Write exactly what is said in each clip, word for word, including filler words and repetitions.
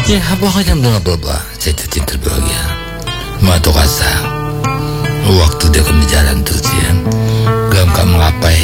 Ya pokoknya belum apa-apa. Saya cinta berbahagia. Mau tuh kasa waktu dia kena jalan tuh dia gak gak mengapai.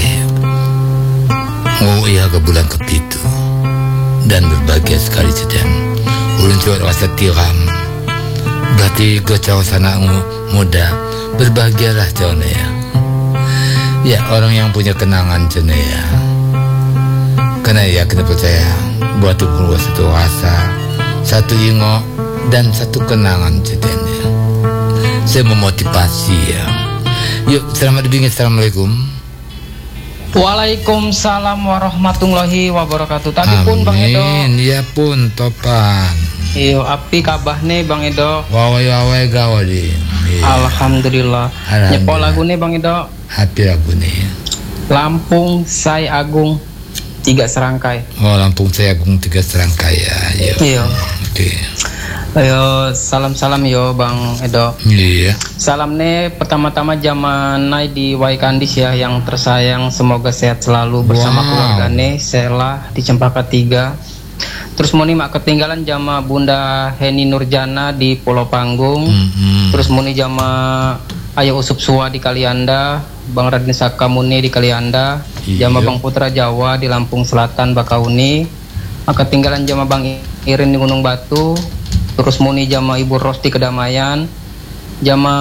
Oh iya ke bulan kepitu dan berbahagia sekali sedang ulun coba rasa tiram. Berarti ke cawa sana muda berbahagialah cawana ya. Ya orang yang punya kenangan cawana ya. Karena ya kena percaya buat tubuh satu rasa, satu ingo dan satu kenangan cawana ya. Saya memotivasi ya. Yuk selamat dibingit. Assalamualaikum. Waalaikumsalam warahmatullahi wabarakatuh. Tadi pun Bang Edo. Iya pun topan. Iyo api kabah nih Bang Edo. Wawai wawai gawadi. Alhamdulillah. Nyepo lagu nih Bang Edo. Hati lagu nih. Lampung Say Agung tiga serangkai. Oh Lampung Say Agung tiga serangkai ya. Iyo. Iyo. Oke. Ayo salam-salam yo Bang Edo. Iya. Salam nih pertama-tama zaman nai di Waikandis ya yang tersayang, semoga sehat selalu bersama wow. keluarga nih Sela di Cempaka tiga. Terus muni mak ketinggalan jama Bunda Heni Nurjana di Pulau Panggung. Mm-hmm. Terus muni jama Ayo Usup Suwa di Kalianda, Bang Radin Saka Muni di Kalianda, iya. Jama Bang Putra Jawa di Lampung Selatan Bakauni. Mak ketinggalan jama Bang Irin di Gunung Batu. Terus muni jama Ibu Ros di Kedamaian, jama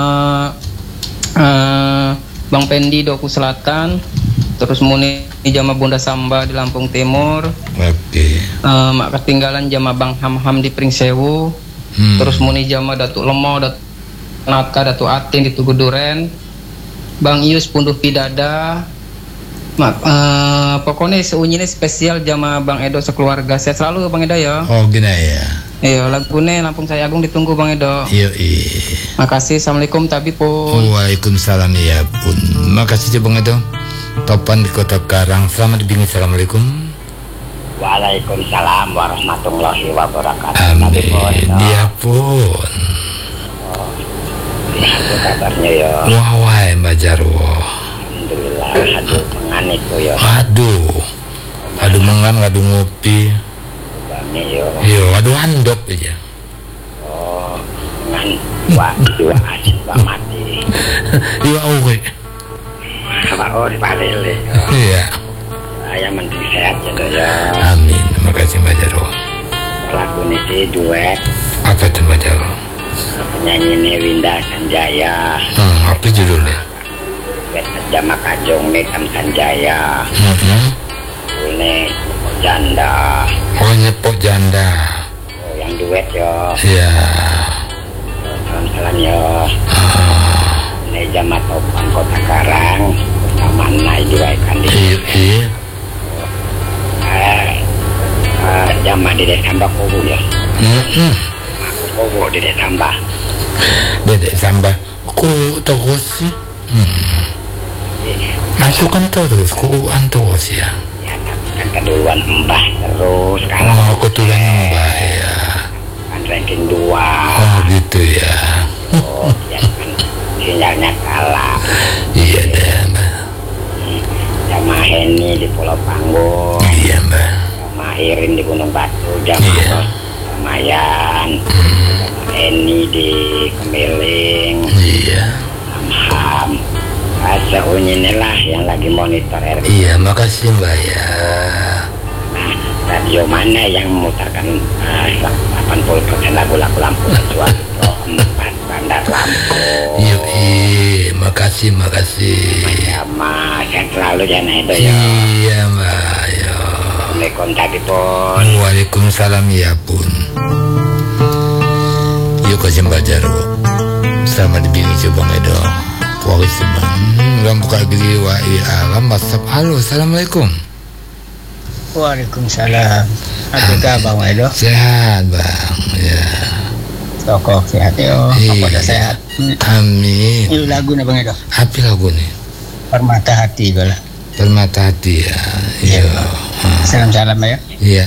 uh, Bang Pendi Doku Selatan, terus muni jama Bunda Samba di Lampung Timur. Oke. Okay. Uh, mak ketinggalan jama Bang Ham Ham di Pringsewu. Hmm. Terus muni jama Datuk Lemo, Datuk Naka, Datuk Atin di Tugu Duren, Bang Ius Punduh Pidada. Mak uh, pokoknya seunyine spesial jama Bang Edo sekeluarga. Sehat selalu Bang Edo ya. Oh gini ya. Iya, lagune Lampung Say Agung ditunggu Bang Edo. Iya, iya. Makasih, assalamualaikum tapi pun. Waalaikumsalam ya pun. Makasih Bang Edo. Topan di Kota Karang. Selamat dibingit. Assalamualaikum. Waalaikumsalam warahmatullahi wabarakatuh. Amin. Iya pun. Oh, apa kabarnya ya? Wah, wah, Mbak Jarwo. Alhamdulillah. Aduh, mengan itu ya. Aduh, aduh mengan, aduh ngopi. Yo. Yo, aduh handok aja. Oh, ngan dua dua aja dua mati. Iya oke. Apa oh di Palele. Iya. Ayah mending sehat ya. Amin. Terima kasih Mbak Jarwo. Lagu ini sih duet. Apa itu Mbak Jarwo? Penyanyi ini Winda Sanjaya. Hmm, apa judulnya? Duet Jama Kajong Nekam Sanjaya. Hmm. Ini Janda. Oh nyepok janda. Oh yang duet yo. Iya. Salam-salam yo. Ah. Ini Jama Topan Kota Karang. Sama Nai di Waikandis. Iya. Iya. Eh, uh, Jama di Desa Bakobu ya. Hmm. Bakobu di Desa Mbah. Dedek Samba. Ku terus sih. Hmm. Aku kan terus ku antos ya. Kan keduluan Mbah terus kalau oh ketulan Mbah ya kan ranking dua. Oh gitu ya. Oh ya kan sinyalnya kalah. Iya deh Mbak. Sama Heni di Pulau Panggung. Iya Mbak. Sama Irin di Gunung Batu. Sama iya. Mayan. Hmm. Sama Heni di Kemiling. Iya. Ham Asa Unyine lah yang lagi monitor R W. Iya, makasih Mbak ya. Nah, radio mana yang memutarkan uh, delapan puluh persen lagu-lagu Lampung kecuali empat Bandar Lampung. Iya, iya, makasih, makasih. Sama sehat selalu ya Edo ya. Iya Mbak ya. Assalamualaikum tadi pun. Waalaikumsalam ya pun. Yuk kasih Mbak Jarwo. Selamat dibingit coba Edo. Wawis bang, lam buka gili wa alam WhatsApp. Halo, assalamualaikum. Waalaikumsalam. Apa kabar Bang Edo? Sehat bang, ya. Tokoh sehat yo. Apa dah sehat? Amin. Ini lagu nih Bang Edo. Apa lagu nih? Permata Hati bala. Permata Hati ya. Iya. Salam salam ya. Iya.